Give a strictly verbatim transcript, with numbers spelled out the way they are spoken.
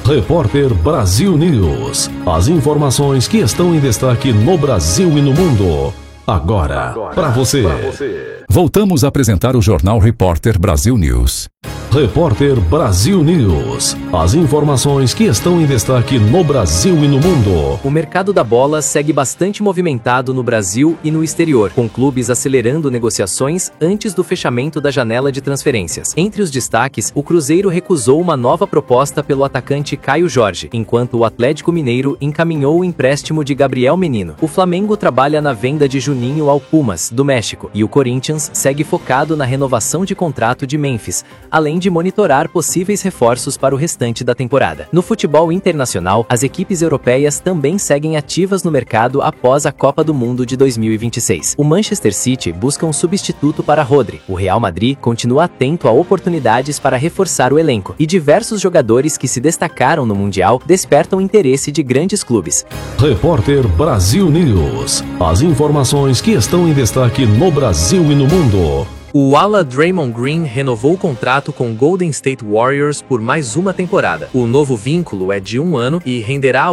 Repórter Brasil News. As informações que estão em destaque no Brasil e no mundo. Agora, para você. Voltamos a apresentar o Jornal Repórter Brasil News. Repórter Brasil News. As informações que estão em destaque no Brasil e no mundo. O mercado da bola segue bastante movimentado no Brasil e no exterior, com clubes acelerando negociações antes do fechamento da janela de transferências. Entre os destaques, o Cruzeiro recusou uma nova proposta pelo atacante Caio Jorge, enquanto o Atlético Mineiro encaminhou o empréstimo de Gabriel Menino. O Flamengo trabalha na venda de Juninho ao Pumas, do México, e o Corinthians segue focado na renovação de contrato de Memphis, além de monitorar possíveis reforços para o restante da temporada. No futebol internacional, as equipes europeias também seguem ativas no mercado após a Copa do Mundo de dois mil e vinte e seis. O Manchester City busca um substituto para Rodri. O Real Madrid continua atento a oportunidades para reforçar o elenco, e diversos jogadores que se destacaram no Mundial despertam interesse de grandes clubes. Repórter Brasil News. As informações que estão em destaque no Brasil e no mundo. O ala Draymond Green renovou o contrato com o Golden State Warriors por mais uma temporada. O novo vínculo é de um ano e renderá